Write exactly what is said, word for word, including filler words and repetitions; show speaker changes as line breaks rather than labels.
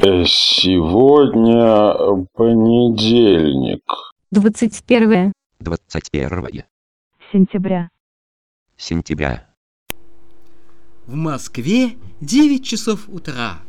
Сегодня понедельник.
Двадцать первое.
Двадцать первое.
Сентября.
Сентября.
В Москве девять часов утра.